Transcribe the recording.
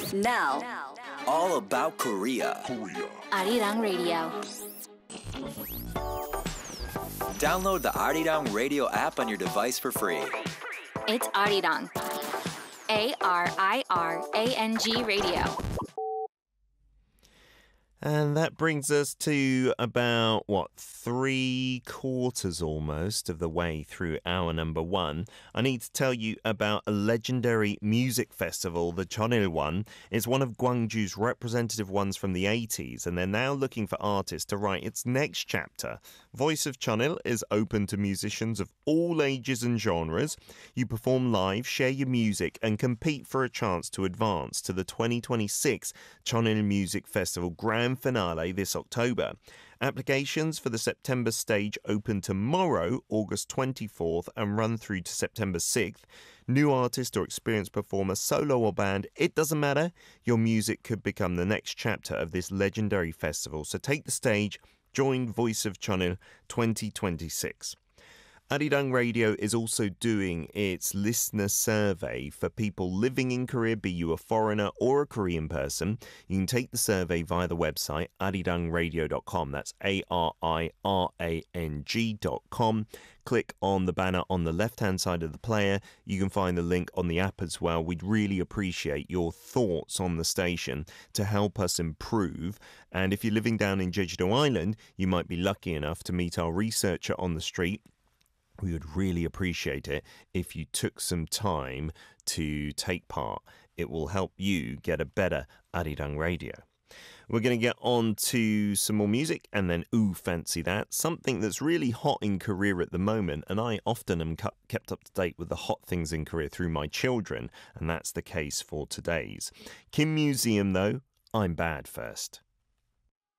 Now, all about Korea. Arirang Radio. Download the Arirang Radio app on your device for free. It's Arirang. ARIRANG Radio. And that brings us to about, 3/4 almost of the way through hour number 1. I need to tell you about a legendary music festival, the Cheonil one. It's one of Gwangju's representative ones from the 80s, and they're now looking for artists to write its next chapter. Voice of Cheonil is open to musicians of all ages and genres. You perform live, share your music, and compete for a chance to advance to the 2026 Cheonil Music Festival Grand Finale this October. Applications for the September stage open tomorrow, August 24th, and run through to September 6th. New artist or experienced performer, solo or band, it doesn't matter. Your music could become the next chapter of this legendary festival. So take the stage, join Voice of Cheonil 2026. Arirang Radio is also doing its listener survey for people living in Korea, be you a foreigner or a Korean person. You can take the survey via the website arirangradio.com. That's ARIRANG.com. Click on the banner on the left-hand side of the player. You can find the link on the app as well. We'd really appreciate your thoughts on the station to help us improve. And if you're living down in Jeju-do Island, you might be lucky enough to meet our researcher on the street. We would really appreciate it if you took some time to take part. It will help you get a better Arirang Radio. We're going to get on to some more music and then ooh, fancy that. Something that's really hot in Korea at the moment, and I often am kept up to date with the hot things in Korea through my children, and that's the case for today's. Kim Museum, though, I'm Bad first.